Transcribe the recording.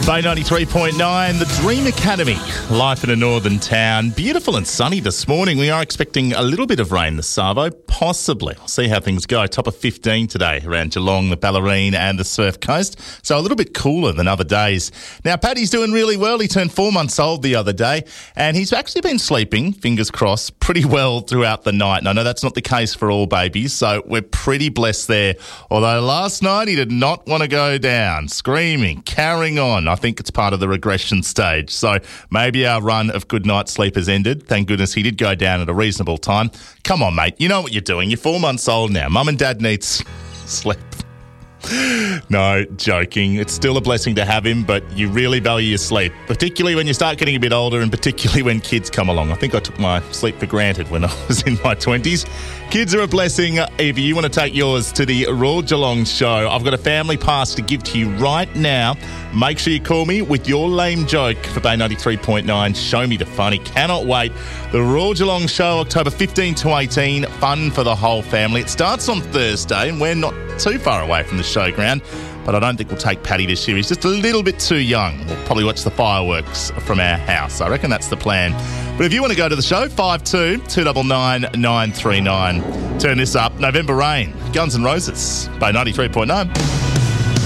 Bay 93.9, the Dream Academy, life in a northern town. Beautiful and sunny this morning. We are expecting a little bit of rain this Savo, possibly. We'll see how things go. Top of 15 today around Geelong, the Bellarine and the Surf Coast. So a little bit cooler than other days. Now, Paddy's doing really well. He turned 4 months old the other day and he's actually been sleeping, fingers crossed, pretty well throughout the night. And I know that's not the case for all babies, so we're pretty blessed there. Although last night he did not want to go down, screaming, carrying on. I think it's part of the regression stage. So maybe our run of good night sleep has ended. Thank goodness he did go down at a reasonable time. Come on, mate. You know what you're doing. You're 4 months old now. Mum and Dad needs sleep. No, joking. It's still a blessing to have him, but you really value your sleep, particularly when you start getting a bit older and particularly when kids come along. I think I took my sleep for granted when I was in my 20s. Kids are a blessing. If you want to take yours to the Royal Geelong show, I've got a family pass to give to you right now. Make sure you call me with your lame joke for Bay 93.9. Show me the funny. Cannot wait. The Royal Geelong show, October 15 to 18. Fun for the whole family. It starts on Thursday and we're not too far away from the showground, but I don't think we'll take Paddy this year. He's just a little bit too young. We'll probably watch the fireworks from our house. I reckon that's the plan. But if you want to go to the show, 52-299-939. Turn this up. November Rain, Guns N' Roses, Bay 93.9.